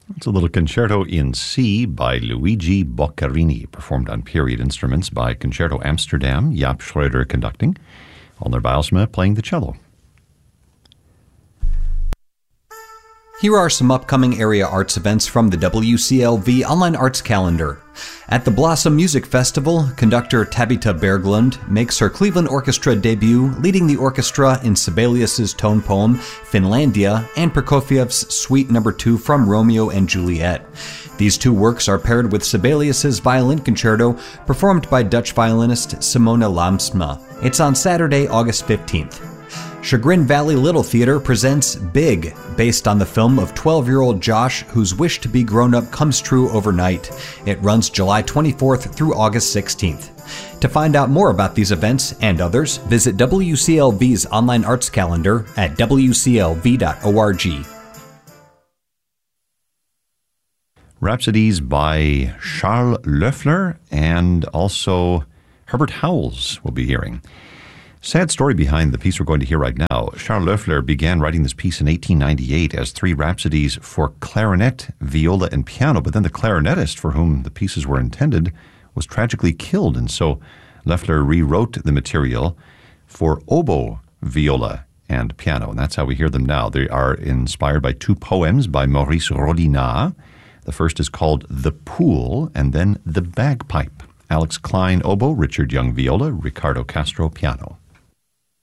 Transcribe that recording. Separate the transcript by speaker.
Speaker 1: It's a little concerto in C by Luigi Boccherini, performed on period instruments by Concerto Amsterdam, Jaap Schreuder conducting, Alner Bijlsma playing the cello.
Speaker 2: Here are some upcoming area arts events from the WCLV Online Arts Calendar. At the Blossom Music Festival, conductor Tabitha Berglund makes her Cleveland Orchestra debut, leading the orchestra in Sibelius's tone poem, Finlandia, and Prokofiev's Suite No. 2 from Romeo and Juliet. These two works are paired with Sibelius's Violin Concerto, performed by Dutch violinist Simone Lamsma. It's on Saturday, August 15th. Chagrin Valley Little Theater presents Big, based on the film of 12-year-old Josh, whose wish to be grown up comes true overnight. It runs July 24th through August 16th. To find out more about these events and others, visit WCLV's online arts calendar at wclv.org.
Speaker 1: Rhapsodies by Charles Loeffler and also Herbert Howells we'll be hearing. Sad story behind the piece we're going to hear right now. Charles Loeffler began writing this piece in 1898 as 3 rhapsodies for clarinet, viola, and piano, but then the clarinetist for whom the pieces were intended was tragically killed, and so Loeffler rewrote the material for oboe, viola, and piano, and that's how we hear them now. They are inspired by 2 poems by Maurice Rodinat. The first is called The Pool, and then The Bagpipe. Alex Klein, oboe, Richard Young, viola, Ricardo Castro, piano.